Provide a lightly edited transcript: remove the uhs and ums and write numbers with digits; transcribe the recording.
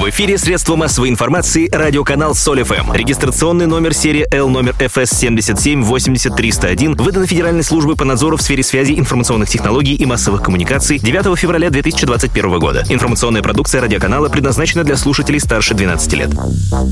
В эфире средства массовой информации радиоканал Соль ФМ. Регистрационный номер серии L номер ФС 7780301 выдан Федеральной службой по надзору в сфере связи, информационных технологий и массовых коммуникаций 9 февраля 2021 года. Информационная продукция радиоканала предназначена для слушателей старше 12 лет.